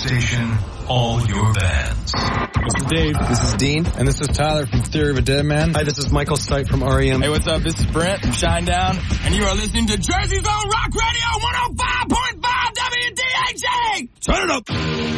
station, all your bands. This is Dave. This is Dean. And this is Tyler from Theory of a Dead Man. Hi, this is Michael Stipe from REM. Hey, what's up? This is Brent from Shinedown. And you are listening to Jersey's own Rock Radio 105.5 WDHA. Turn it up.